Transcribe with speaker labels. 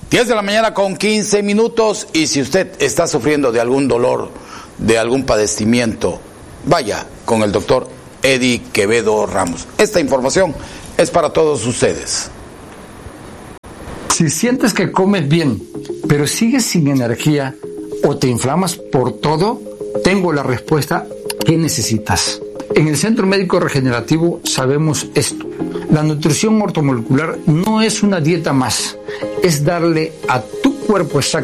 Speaker 1: 10 de la mañana con 15 minutos, y si usted está sufriendo de algún dolor, de algún padecimiento, vaya con el doctor Eddie Quevedo Ramos. Esta información es para todos ustedes.
Speaker 2: Si sientes que comes bien, pero sigues sin energía o te inflamas por todo, tengo la respuesta que necesitas. En el Centro Médico Regenerativo sabemos esto. La nutrición ortomolecular no es una dieta más, es darle a tu cuerpo exacto